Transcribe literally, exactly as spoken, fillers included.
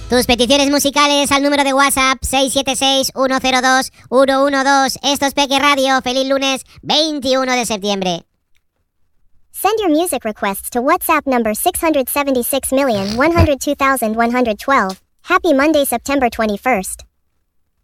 Tus peticiones musicales al número de WhatsApp seis siete seis, uno cero dos, uno uno dos. Esto es Peque Radio. Feliz lunes veintiuno de septiembre. Send your music requests to WhatsApp number six seven six one oh two one one one one. Happy Monday, September twenty-first.